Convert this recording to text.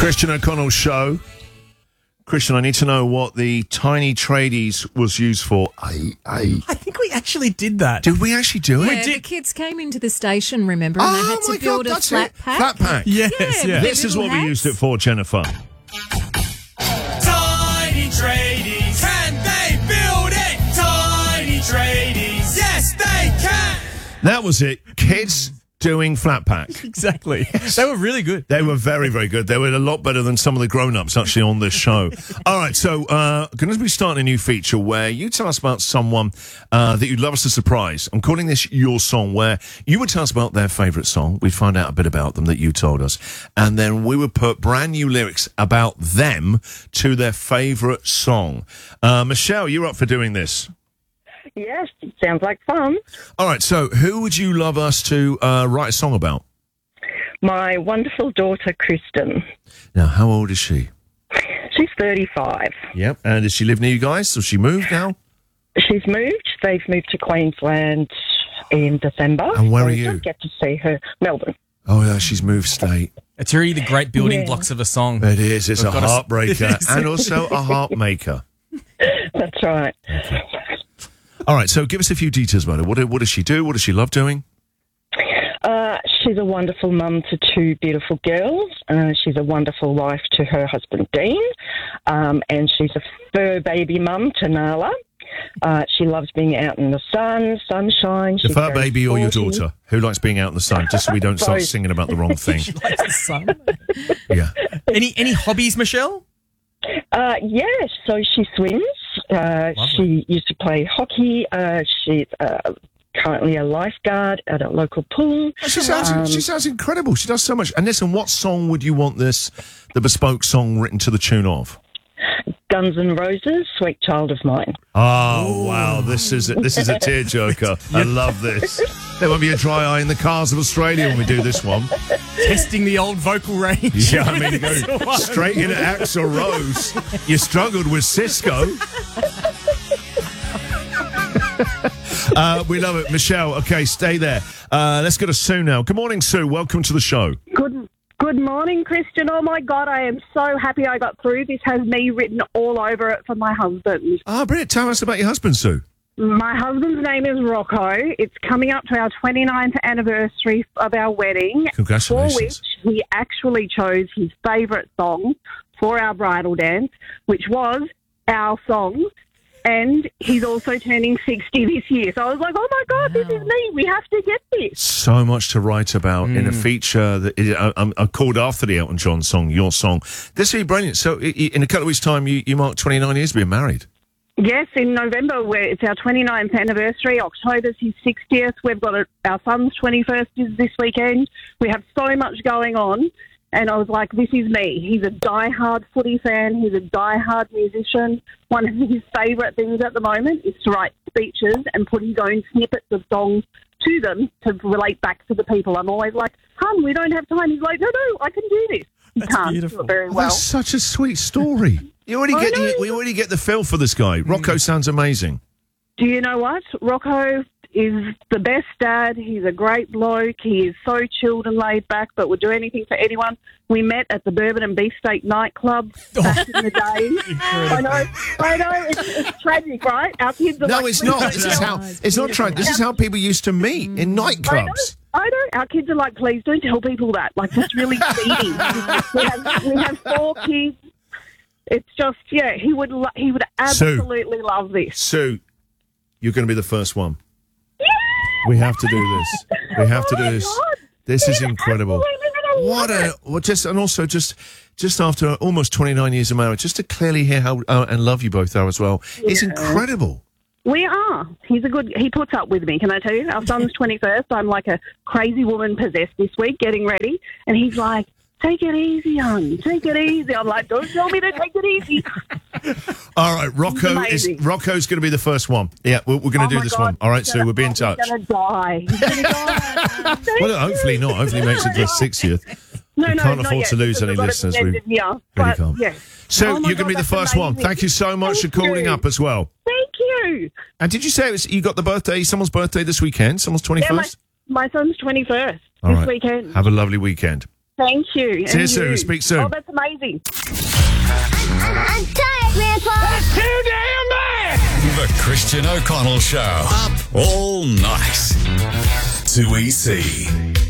Christian O'Connell Show. Christian, I need to know what the tiny tradies was used for. I think we actually did that. Did we actually do it? Yeah, the kids came into the station, remember, and they had to build a flat pack. Flat pack. Yes, yeah. This is what we used it for, Jennifer. Tiny tradies, can they build it? Tiny tradies, yes they can. That was it. Kids doing flat pack. Exactly. They were really good. They were very, very good. They were a lot better than some of the grown-ups actually on this show. All right, so going to be starting a new feature where you tell us about someone that you'd love us to surprise. I'm calling this Your Song, where you would tell us about their favourite song. We'd find out a bit about them that you told us. And then we would put brand new lyrics about them to their favourite song. Michelle, you're up for doing this. Yes, sounds like fun. All right, so who would you love us to write a song about? My wonderful daughter, Kristen. Now, how old is she? She's 35. Yep. And does she live near you guys? So she moved now? She's moved. They've moved to Queensland in December. And where so are you? I don't get to see her. Melbourne. Oh, yeah, she's moved state. It's really the great building blocks of a song. It is. It's We've a got heartbreaker It is. and also a heart maker. That's right. All right, so give us a few details about her. What does she do? What does she love doing? She's a wonderful mum to two beautiful girls. She's a wonderful wife to her husband, Dean. And she's a fur baby mum to Nala. She loves being out in the sun, sunshine. The fur very baby or your sporty. daughter? Who likes being out in the sun? Just so we don't start Both. singing about the wrong thing. She likes the sun. Yeah. Any hobbies, Michelle? Yes, so she swims. She used to play hockey. She's currently a lifeguard at a local pool. She sounds incredible. She does so much. And listen, what song would you want the bespoke song written to the tune of? Guns N' Roses, Sweet Child of Mine. Oh, wow. This is a tearjerker. I love this. There won't be a dry eye in the cars of Australia when we do this one. Testing the old vocal range. Yeah, I mean, go straight into Axl Rose. You struggled with Cisco. We love it. Michelle, okay, stay there. Let's go to Sue now. Good morning, Sue. Welcome to the show. Good morning, Christian. Oh, my God, I am so happy I got through. This has me written all over it for my husband. Brilliant. Tell us about your husband, Sue. My husband's name is Rocco. It's coming up to our 29th anniversary of our wedding. Congratulations. For which he actually chose his favourite song for our bridal dance, which was our song. And he's also turning 60 this year. So I was like, oh, my God, This is me. We have to get this. So much to write about in a feature that I'm called after the Elton John song, Your Song. This will be brilliant. So in a couple of weeks' time, you mark 29 years being married. Yes, in November, it's our 29th anniversary. October's his 60th. We've got our son's 21st is this weekend. We have so much going on. And I was like, this is me. He's a diehard footy fan. He's a diehard musician. One of his favourite things at the moment is to write speeches and put his own snippets of songs to them to relate back to the people. I'm always like, hon, we don't have time. He's like, no, I can do this. He can't do it very well. That's such a sweet story. We already get the feel for this guy. Rocco sounds amazing. Do you know what? Rocco is the best dad. He's a great bloke. He is so chilled and laid back, but would do anything for anyone. We met at the Bourbon and Beefsteak nightclub back in the day. I know. It's tragic, right? Our kids are It's not. It's not tragic. This is how people used to meet in nightclubs. I know. Our kids are like, please don't tell people that. Like, that's really seedy. we have 4 kids. It's just, he would absolutely love this. Sue, you're going to be the first one. We have to do this. We have to do this. God. This is incredible. Just after almost 29 years of marriage, just to clearly hear how and love you both are as well. Yeah. It's incredible. We are. He puts up with me, can I tell you? Our son's 21st. I'm like a crazy woman possessed this week, getting ready. And he's like, take it easy, hon. Take it easy. I'm like, don't tell me to take it easy. All right, Rocco's going to be the first one. Yeah, we're going to do this one. All right, Sue, we'll be in touch. He's going to die. He's going to die. Well, hopefully not. Hopefully he makes it to the 60th. No, can't afford to lose any listeners. We really can't. Yeah. So you're going to be the first one. Thank you so much for calling up as well. Thank you. And did you say you got someone's birthday this weekend? Someone's 21st? Yeah, my son's 21st All this right. weekend. Have a lovely weekend. Thank you. And See you soon. you. Speak soon. Oh, that's amazing. I'm tired, Grandpa. That's too damn bad! The Christian O'Connell Show. Up all night. 2EC.